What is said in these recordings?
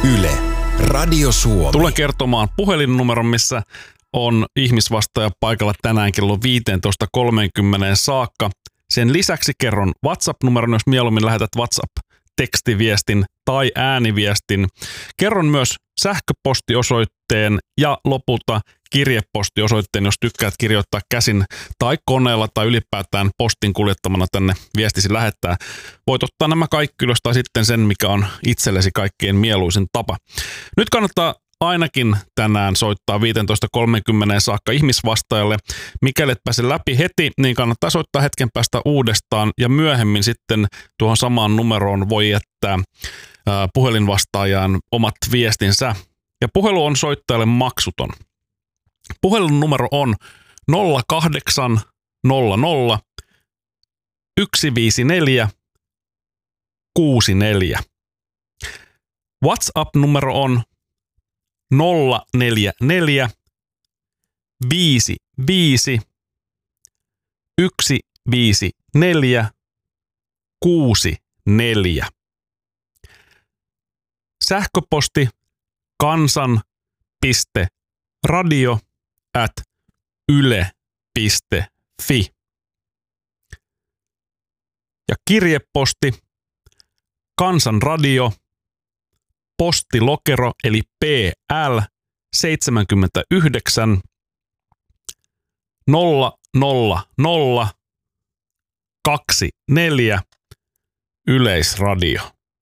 Yle, Radio Suomi. Tulen kertomaan puhelinnumeron, missä on ihmisvastaaja paikalla tänään kello 15.30 saakka. Sen lisäksi kerron WhatsApp-numeron, jos mieluummin lähetät WhatsApp-tekstiviestin tai ääniviestin. Kerron myös sähköpostiosoitteen ja lopulta kirjepostiosoitteen, jos tykkäät kirjoittaa käsin tai koneella tai ylipäätään postin kuljettamana tänne viestisi lähettää. Voit ottaa nämä kaikki ylös tai sitten sen, mikä on itsellesi kaikkein mieluisin tapa. Nyt kannattaa ainakin tänään soittaa 15.30 saakka ihmisvastaajalle. Mikäli et pääse läpi heti, niin kannattaa soittaa hetken päästä uudestaan ja myöhemmin sitten tuohon samaan numeroon voi jättää puhelinvastaajaan omat viestinsä. Ja puhelu on soittajalle maksuton. Puhelun numero on 0800 154 64. WhatsApp-numero on 044 55 154 64. Sähköposti kansan.radio@yle.fi. Ja kirjeposti Kansanradio, postilokero eli PL 79 00024 Yleisradio.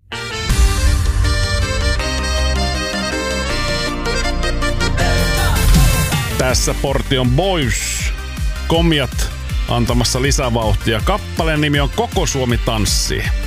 Tässä Portion Boys, Komiat antamassa lisävauhtia. Kappaleen nimi on Koko Suomi tanssii.